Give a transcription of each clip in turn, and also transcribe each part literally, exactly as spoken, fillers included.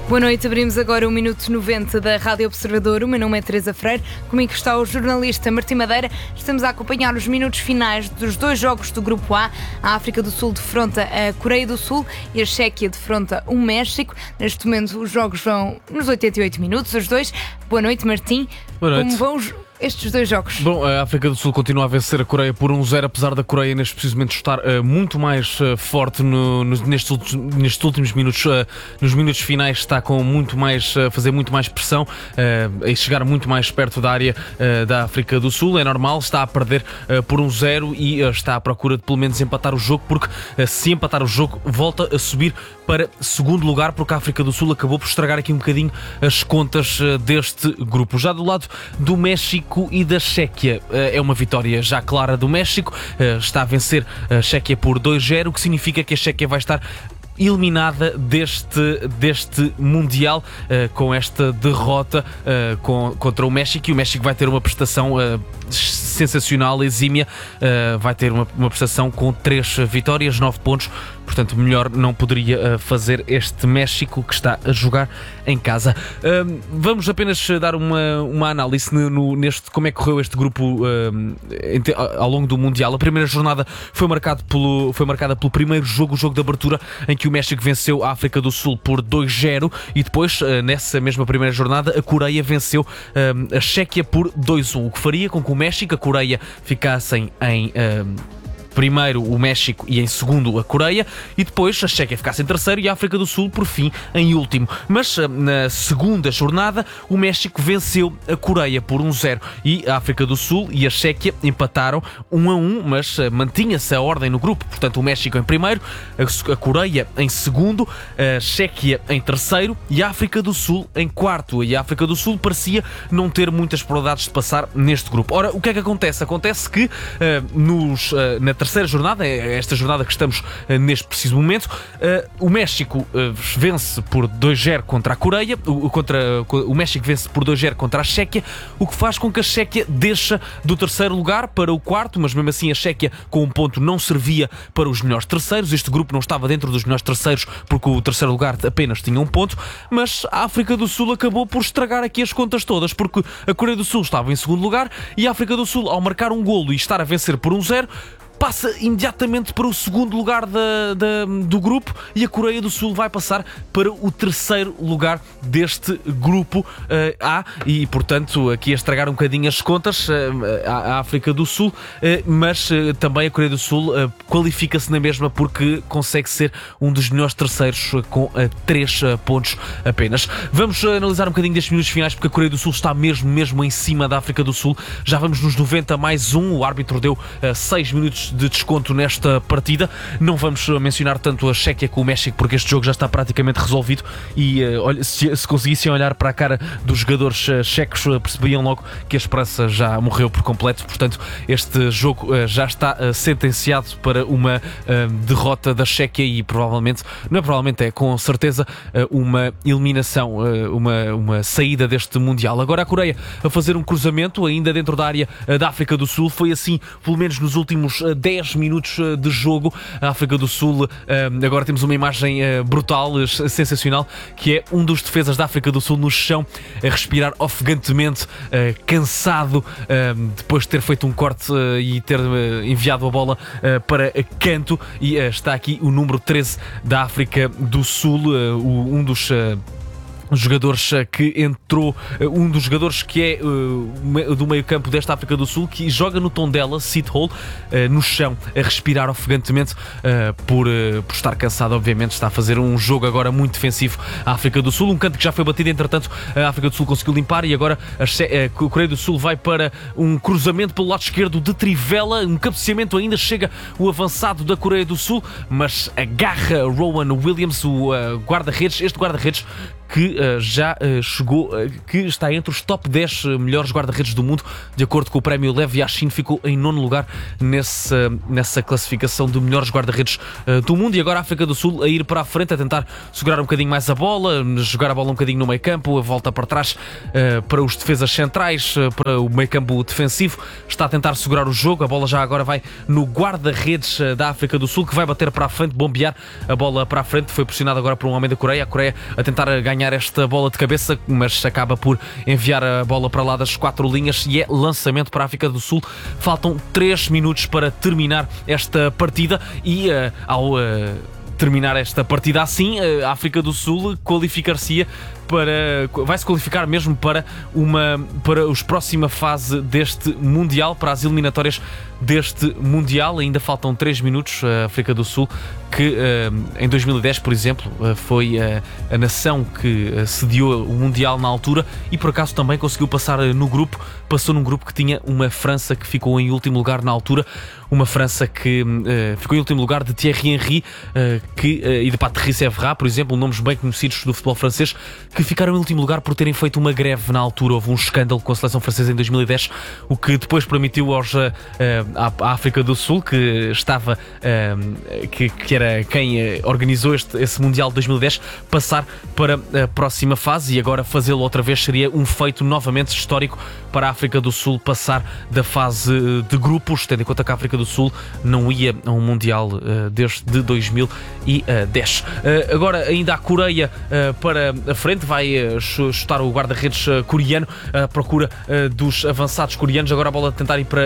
Boa noite, abrimos agora o Minuto noventa da Rádio Observador. O meu nome é Teresa Freire, comigo está o jornalista Martim Madeira. Estamos a acompanhar os minutos finais dos dois jogos do Grupo A. A África do Sul defronta a Coreia do Sul e a Chequia defronta o México. Neste momento os jogos vão nos oitenta e oito minutos, os dois. Boa noite, Martim. Boa noite. Como vão os... estes dois jogos? Bom, a África do Sul continua a vencer a Coreia por um zero, apesar da Coreia neste preciso momento estar uh, muito mais uh, forte no, no, nestes, últimos, nestes últimos minutos. Uh, nos minutos finais está com muito mais, uh, fazer muito mais pressão uh, e chegar muito mais perto da área uh, da África do Sul. É normal, está a perder uh, por um zero e uh, está à procura de pelo menos empatar o jogo, porque uh, se empatar o jogo volta a subir para segundo lugar, porque a África do Sul acabou por estragar aqui um bocadinho as contas uh, deste grupo. Já do lado do México e da Chequia, é uma vitória já clara do México, está a vencer a Chequia por dois zero, o que significa que a Chequia vai estar eliminada deste, deste Mundial uh, com esta derrota uh, com, contra o México, e o México vai ter uma prestação uh, sensacional, exímia, uh, vai ter uma, uma prestação com três vitórias, nove pontos, portanto melhor não poderia uh, fazer este México que está a jogar em casa. Uh, vamos apenas dar uma, uma análise no, no, neste, como é que correu este grupo uh, ao longo do Mundial. A primeira jornada foi, marcado pelo, foi marcada pelo primeiro jogo, o jogo de abertura, em que o México venceu a África do Sul por dois zero, e depois, nessa mesma primeira jornada, a Coreia venceu um, a Chequia por dois um, o que faria com que o México e a Coreia ficassem em... Um, primeiro o México e em segundo a Coreia, e depois a Chequia ficasse em terceiro e a África do Sul, por fim, em último. Mas na segunda jornada o México venceu a Coreia por um zero e a África do Sul e a Chequia empataram um a um, mas mantinha-se a ordem no grupo. Portanto, o México em primeiro, a Coreia em segundo, a Chequia em terceiro e a África do Sul em quarto. E a África do Sul parecia não ter muitas probabilidades de passar neste grupo. Ora, o que é que acontece? Acontece que uh, nos, uh, na terceira terceira jornada, é esta jornada que estamos uh, neste preciso momento, uh, o México uh, vence por dois zero contra a Coreia, o, contra, o México vence por dois zero contra a Chequia, o que faz com que a Chequia deixa do terceiro lugar para o quarto, mas mesmo assim a Chequia com um ponto não servia para os melhores terceiros. Este grupo não estava dentro dos melhores terceiros porque o terceiro lugar apenas tinha um ponto, mas a África do Sul acabou por estragar aqui as contas todas, porque a Coreia do Sul estava em segundo lugar e a África do Sul, ao marcar um golo e estar a vencer por um zero, passa imediatamente para o segundo lugar da, da, do grupo, e a Coreia do Sul vai passar para o terceiro lugar deste grupo uh, A, e portanto aqui a estragar um bocadinho as contas uh, a, a África do Sul, uh, mas uh, também a Coreia do Sul uh, qualifica-se na mesma porque consegue ser um dos melhores terceiros uh, com uh, três uh, pontos apenas. Vamos uh, analisar um bocadinho destes minutos finais, porque a Coreia do Sul está mesmo, mesmo em cima da África do Sul. Já vamos nos noventa mais um, o árbitro deu uh, seis minutos de desconto nesta partida. Não vamos mencionar tanto a Chequia com o México, porque este jogo já está praticamente resolvido, e uh, olha, se, se conseguissem olhar para a cara dos jogadores uh, checos, uh, percebiam logo que a esperança já morreu por completo. Portanto, este jogo uh, já está uh, sentenciado para uma uh, derrota da Chequia e provavelmente, não é provavelmente, é com certeza uh, uma eliminação, uh, uma, uma saída deste Mundial. Agora a Coreia a fazer um cruzamento ainda dentro da área uh, da África do Sul. Foi assim pelo menos nos últimos uh, dez minutos de jogo. A África do Sul, agora temos uma imagem brutal, sensacional, que é um dos defesas da África do Sul no chão, a respirar ofegantemente, cansado, depois de ter feito um corte e ter enviado a bola para canto, e está aqui o número treze da África do Sul, um dos jogadores que entrou, um dos jogadores que é uh, do meio campo desta África do Sul, que joga no Tondela, sit hole, uh, no chão, a respirar ofegantemente uh, por, uh, por estar cansado. Obviamente está a fazer um jogo agora muito defensivo a África do Sul, um canto que já foi batido, entretanto a África do Sul conseguiu limpar, e agora a, a Coreia do Sul vai para um cruzamento pelo lado esquerdo de Trivela, um cabeceamento, ainda chega o avançado da Coreia do Sul, mas agarra Rowan Williams, o uh, guarda-redes, este guarda-redes que uh, já uh, chegou, uh, que está entre os top dez uh, melhores guarda-redes do mundo, de acordo com o prémio Lev Yashin, ficou em nono lugar nesse, uh, nessa classificação de melhores guarda-redes uh, do mundo. E agora a África do Sul a ir para a frente, a tentar segurar um bocadinho mais a bola, jogar a bola um bocadinho no meio campo, a volta para trás uh, para os defesas centrais, uh, para o meio campo defensivo, está a tentar segurar o jogo. A bola já agora vai no guarda-redes uh, da África do Sul, que vai bater para a frente, bombear a bola para a frente. Foi pressionado agora por um homem da Coreia, a Coreia a tentar ganhar ganhar esta bola de cabeça, mas acaba por enviar a bola para lá das quatro linhas e é lançamento para a África do Sul. Faltam três minutos para terminar esta partida e uh, ao uh, terminar esta partida assim, a África do Sul qualificar-se para, vai-se qualificar mesmo para, uma, para a próxima fase deste Mundial, para as eliminatórias deste Mundial. Ainda faltam três minutos. A África do Sul, que em dois mil e dez, por exemplo, foi a, a nação que sediou o Mundial na altura e por acaso também conseguiu passar no grupo, passou num grupo que tinha uma França que ficou em último lugar na altura, uma França que uh, ficou em último lugar de Thierry Henry uh, que, uh, e de Patrice Evra, por exemplo, nomes bem conhecidos do futebol francês, que ficaram em último lugar por terem feito uma greve na altura. Houve um escândalo com a seleção francesa em dois mil e dez, o que depois permitiu aos, uh, à África do Sul, que estava uh, que, que era quem uh, organizou este, esse Mundial de dois mil e dez, passar para a próxima fase, e agora fazê-lo outra vez seria um feito novamente histórico para a África do Sul passar da fase de grupos, tendo em conta que a África do Sul não ia a um Mundial uh, desde dois mil e dez. Uh, agora ainda a Coreia uh, para a frente, vai uh, chutar o guarda-redes uh, coreano à uh, procura uh, dos avançados coreanos. Agora a bola a tentar ir para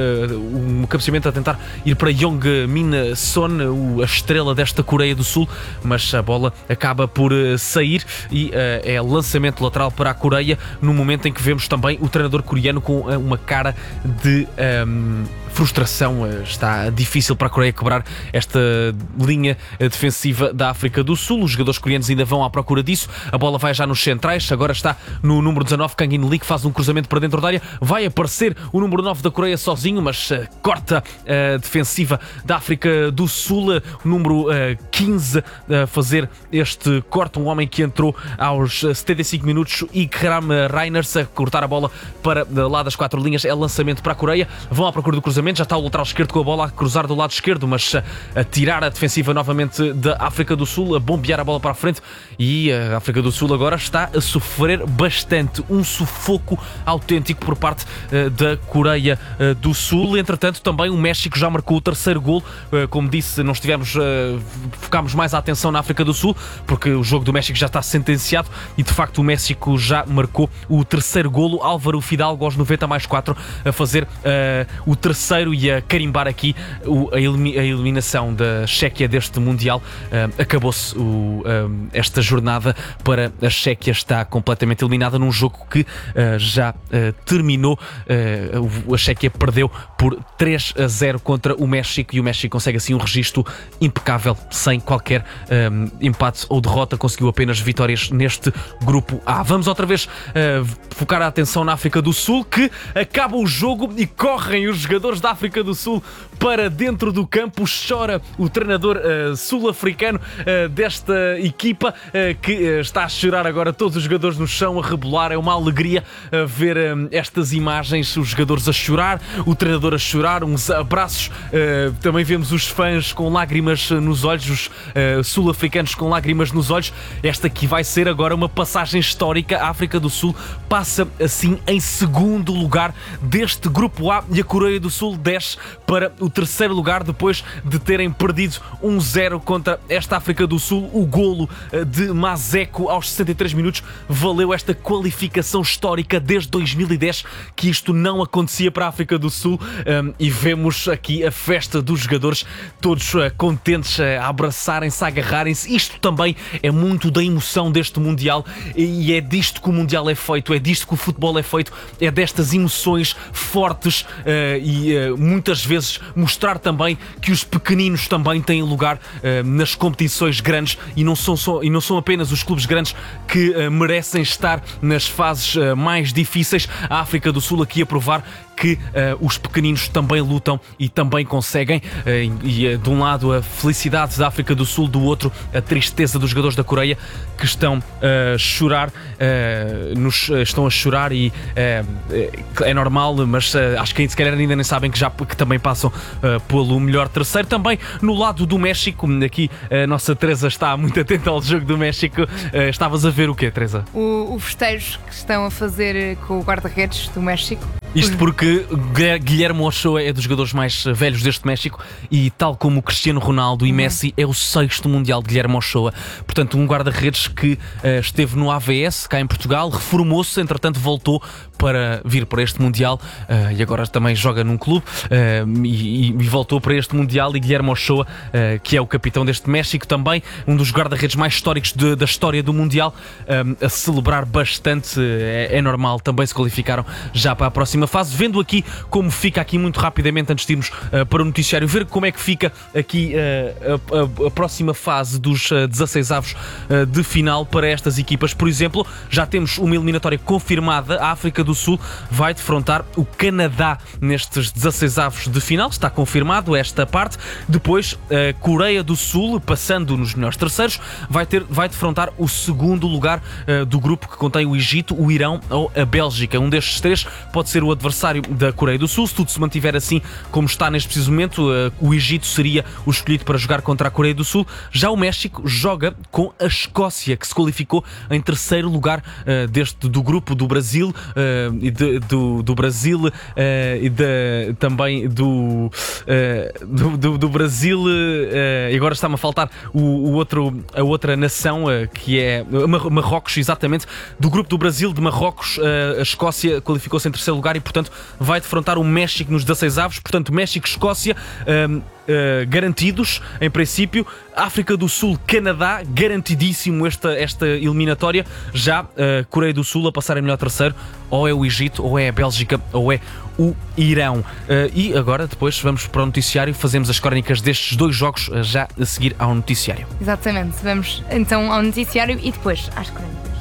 uh, um cabeceamento a tentar ir para Young Min Son, uh, a estrela desta Coreia do Sul, mas a bola acaba por uh, sair e uh, é lançamento lateral para a Coreia, no momento em que vemos também o treinador coreano com uh, uma cara de um, frustração. Está difícil para a Coreia quebrar esta linha defensiva da África do Sul. Os jogadores coreanos ainda vão à procura disso. A bola vai já nos centrais. Agora está no número dezanove, Kang In Lee, que faz um cruzamento para dentro da área. Vai aparecer o número nove da Coreia sozinho, mas uh, corta a defensiva da África do Sul. O número uh, quinze a uh, fazer este corte. Um homem que entrou aos setenta e cinco minutos. Ikram Reiners a cortar a bola para uh, lá das quatro linhas. É lançamento para a Coreia. Vão à procura do cruzamento. Já está o lateral esquerdo com a bola a cruzar do lado esquerdo, mas a, a tirar a defensiva novamente da África do Sul, a bombear a bola para a frente, e a África do Sul agora está a sofrer bastante, um sufoco autêntico por parte uh, da Coreia uh, do Sul. Entretanto, também o México já marcou o terceiro gol. Uh, como disse, não estivemos, uh, focámos mais a atenção na África do Sul, porque o jogo do México já está sentenciado, e de facto o México já marcou o terceiro golo. Álvaro Fidalgo aos noventa mais quatro a fazer uh, o terceiro e a carimbar aqui o, a, elimi, a eliminação da Chequia deste Mundial. Uh, acabou-se o, uh, esta jornada para a Chequia, está completamente eliminada num jogo que uh, já uh, terminou. Uh, a Chequia perdeu por três a zero contra o México, e o México consegue assim um registro impecável, sem qualquer um, empate ou derrota. Conseguiu apenas vitórias neste grupo A. Vamos outra vez uh, focar a atenção na África do Sul, que acaba o jogo e correm os jogadores da África do Sul para dentro do campo. Chora o treinador uh, sul-africano uh, desta equipa, uh, que uh, está a chorar agora, todos os jogadores no chão a rebolar. É uma alegria uh, ver uh, estas imagens, os jogadores a chorar, o treinador a chorar, uns abraços. Uh, também vemos os fãs com lágrimas nos olhos, os uh, sul-africanos com lágrimas nos olhos. Esta aqui vai ser agora uma passagem histórica. A África do Sul passa assim em segundo lugar deste grupo A, e a Coreia do Sul desce para o terceiro lugar depois de terem perdido um zero contra esta África do Sul. O golo de Maseko aos sessenta e três minutos valeu esta qualificação histórica desde dois mil e dez, que isto não acontecia para a África do Sul. Um, e vemos aqui a festa dos jogadores, todos uh, contentes, uh, a abraçarem-se, a agarrarem-se. Isto também é muito da emoção deste Mundial, e é disto que o Mundial é feito, é disto que o futebol é feito, é destas emoções fortes uh, e uh, muitas vezes mostrar também que os pequeninos também têm lugar uh, nas competições grandes, e não são, só, e não são apenas os clubes grandes que uh, merecem estar nas fases uh, mais difíceis. A África do Sul aqui a provar que uh, os pequeninos também lutam e também conseguem, uh, e uh, de um lado a felicidade da África do Sul, do outro a tristeza dos jogadores da Coreia, que estão a uh, chorar, uh, nos, uh, estão a chorar e uh, é normal, mas uh, acho que se calhar ainda nem sabem que já que também passam uh, pelo melhor terceiro. Também no lado do México, aqui a nossa Teresa está muito atenta ao jogo do México. Uh, estavas a ver o quê, Teresa? O, o festejo que estão a fazer com o guarda-redes do México. Isto porque porque Guilherme Ochoa é dos jogadores mais velhos deste México e, tal como o Cristiano Ronaldo e Messi, é o sexto Mundial de Guilherme Ochoa. Portanto, um guarda-redes que uh, esteve no A V S, cá em Portugal, reformou-se, entretanto voltou para vir para este Mundial uh, e agora também joga num clube uh, e, e voltou para este Mundial. E Guilherme Ochoa, uh, que é o capitão deste México, também um dos guarda-redes mais históricos de, da história do Mundial, um, a celebrar bastante. É, é normal, também se qualificaram já para a próxima fase. Vendo aqui como fica aqui muito rapidamente, antes de irmos uh, para o noticiário, ver como é que fica aqui uh, a, a, a próxima fase dos uh, dezasseis avos uh, de final para estas equipas. Por exemplo, já temos uma eliminatória confirmada. A África do Sul vai defrontar o Canadá nestes dezasseis avos de final, está confirmado esta parte. Depois, a Coreia do Sul, passando nos melhores terceiros, vai, ter, vai defrontar o segundo lugar uh, do grupo, que contém o Egito, o Irão ou a Bélgica. Um destes três pode ser o adversário da Coreia do Sul. Se tudo se mantiver assim como está neste preciso momento, uh, o Egito seria o escolhido para jogar contra a Coreia do Sul. Já o México joga com a Escócia, que se qualificou em terceiro lugar uh, deste, do grupo do Brasil, uh, e de, do, do Brasil uh, e de, também do, uh, do, do, do Brasil uh, e agora está-me a faltar o, o outro, a outra nação, uh, que é Marrocos, exatamente. Do grupo do Brasil, de Marrocos, uh, a Escócia qualificou-se em terceiro lugar e, portanto, vai defrontar o México nos dezasseis avos. Portanto, México, Escócia um, Uh, garantidos, em princípio. África do Sul, Canadá, garantidíssimo esta, esta eliminatória. Já uh, Coreia do Sul a passar em melhor terceiro, ou é o Egito, ou é a Bélgica, ou é o Irão. Uh, e agora, depois, vamos para o noticiário, fazemos as crónicas destes dois jogos uh, já a seguir ao noticiário. Exatamente, vamos então ao noticiário e depois às crónicas.